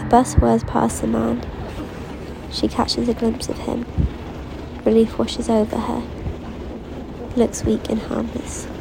bus whirs past the man. She catches a glimpse of him. Relief washes over her. He looks weak and harmless.